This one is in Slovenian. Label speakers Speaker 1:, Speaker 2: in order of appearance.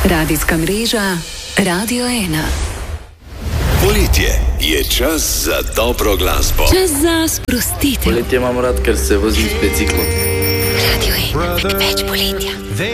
Speaker 1: Radijska mreža Radio 1.
Speaker 2: Poletje je čas za dobro glasbo.
Speaker 1: Čas za sprostitev.
Speaker 3: Poletje imam rad, ker se vozim s biciklom.
Speaker 1: Radio 1, več poletja.